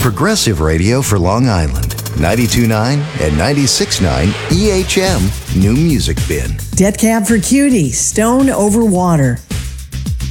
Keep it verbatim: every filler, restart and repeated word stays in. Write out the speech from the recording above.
progressive radio for Long Island. ninety-two point nine and ninety-six point nine E H M New Music Bin. Dead Cab for Cutie, Stone Over Water.